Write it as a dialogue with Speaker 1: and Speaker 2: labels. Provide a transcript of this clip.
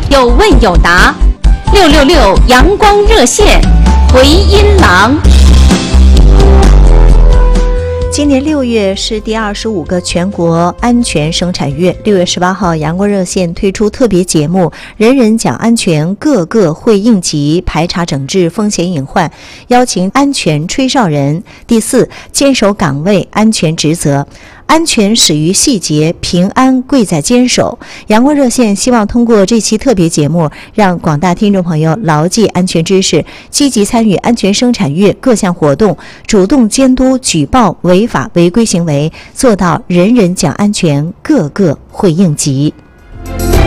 Speaker 1: 有问有答，666阳光热线回音廊。
Speaker 2: 今年6月是第25个全国安全生产月。6月18号，阳光热线推出特别节目，人人讲安全，个个会应急，排查整治风险隐患，邀请安全吹哨人。第4，坚守岗位安全职责。安全始于细节，平安贵在坚守。阳光热线希望通过这期特别节目，让广大听众朋友牢记安全知识，积极参与安全生产月各项活动，主动监督举报违法违规行为，做到人人讲安全，个个会应急。